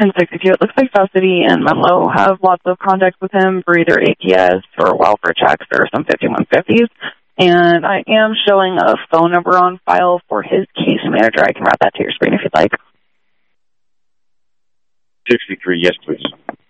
and 62. It looks like South City and Menlo have lots of contacts with him for either APS or welfare checks or some 5150s. And I am showing a phone number on file for his case manager. I can route that to your screen if you'd like. 63, yes, please.